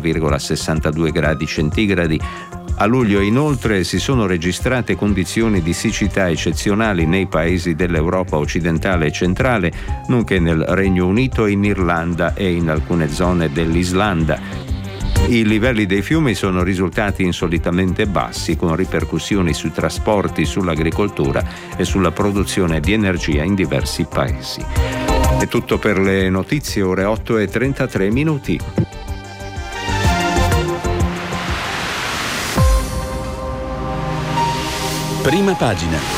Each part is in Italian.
1,62 gradi centigradi. A luglio inoltre si sono registrate condizioni di siccità eccezionali nei paesi dell'Europa occidentale e centrale, nonché nel Regno Unito, in Irlanda e in alcune zone dell'Islanda. I livelli dei fiumi sono risultati insolitamente bassi, con ripercussioni sui trasporti, sull'agricoltura e sulla produzione di energia in diversi paesi. È tutto per le notizie, ore 8:33. Prima pagina.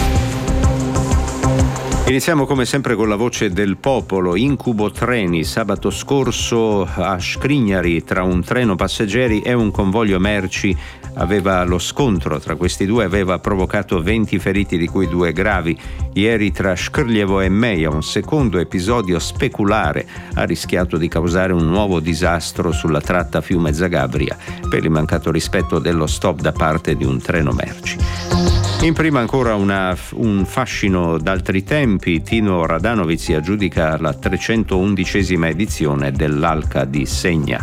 Iniziamo come sempre con la voce del popolo. Incubo treni. Sabato scorso a Scrignari, tra un treno passeggeri e un convoglio merci, lo scontro tra questi due aveva provocato 20 feriti, di cui 2 gravi. Ieri tra Skrljevo e Meja un secondo episodio speculare ha rischiato di causare un nuovo disastro sulla tratta Fiume-Zagabria per il mancato rispetto dello stop da parte di un treno merci. In prima ancora un fascino d'altri tempi. Tino Radanovic si aggiudica la 311esima edizione dell'Alca di Segna.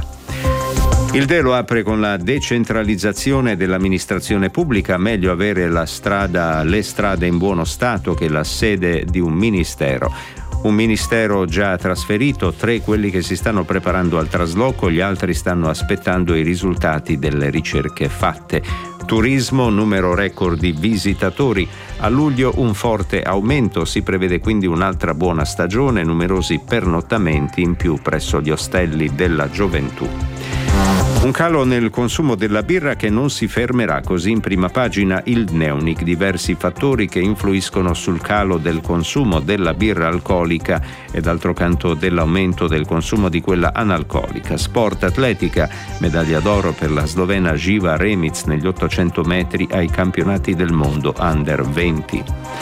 Il Delo apre con la decentralizzazione dell'amministrazione pubblica, meglio avere le strade in buono stato che la sede di un ministero. Un ministero già trasferito, 3 quelli che si stanno preparando al trasloco, gli altri stanno aspettando i risultati delle ricerche fatte. Turismo, numero record di visitatori. A luglio un forte aumento, si prevede quindi un'altra buona stagione, numerosi pernottamenti in più presso gli ostelli della gioventù. Un calo nel consumo della birra che non si fermerà, così in prima pagina il Dnevnik. Diversi fattori che influiscono sul calo del consumo della birra alcolica e d'altro canto dell'aumento del consumo di quella analcolica. Sport, atletica, medaglia d'oro per la slovena Živa Remic negli 800 metri ai campionati del mondo Under 20.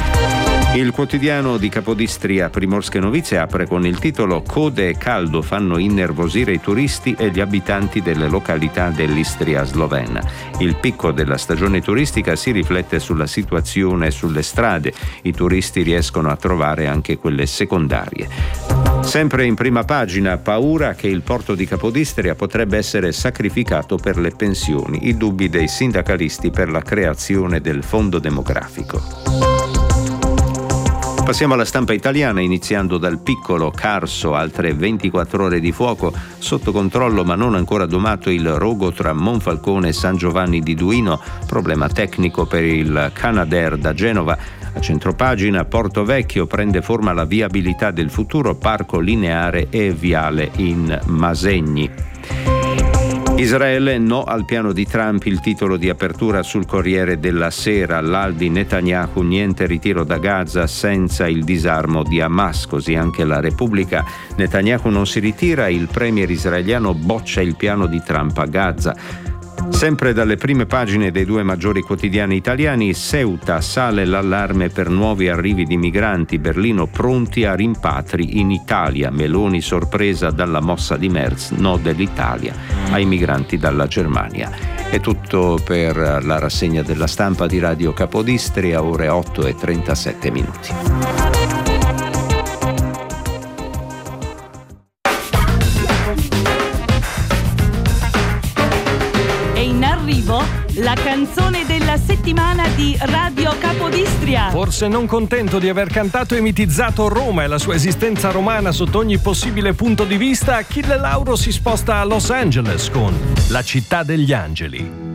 Il quotidiano di Capodistria Primorske Novice apre con il titolo "Code e caldo fanno innervosire i turisti e gli abitanti delle località dell'Istria slovena". Il picco della stagione turistica si riflette sulla situazione sulle strade. I turisti riescono a trovare anche quelle secondarie. Sempre in prima pagina, paura che il porto di Capodistria potrebbe essere sacrificato per le pensioni. I dubbi dei sindacalisti per la creazione del fondo demografico. Passiamo alla stampa italiana, iniziando dal piccolo. Carso, altre 24 ore di fuoco, sotto controllo ma non ancora domato il rogo tra Monfalcone e San Giovanni di Duino, problema tecnico per il Canadair da Genova. A centropagina, Porto Vecchio, prende forma la viabilità del futuro, parco lineare e viale in Masegni. Israele, no al piano di Trump, il titolo di apertura sul Corriere della Sera. L'Aldi Netanyahu, niente ritiro da Gaza senza il disarmo di Hamas, così anche la Repubblica. Netanyahu non si ritira, il premier israeliano boccia il piano di Trump a Gaza. Sempre dalle prime pagine dei 2 maggiori quotidiani italiani, Ceuta, sale l'allarme per nuovi arrivi di migranti, Berlino pronti a rimpatri in Italia, Meloni sorpresa dalla mossa di Merz, no dell'Italia ai migranti dalla Germania. È tutto per la rassegna della stampa di Radio Capodistria, ore 8:37. La canzone della settimana di Radio Capodistria. Forse non contento di aver cantato e mitizzato Roma e la sua esistenza romana sotto ogni possibile punto di vista, Achille Lauro si sposta a Los Angeles con La città degli angeli.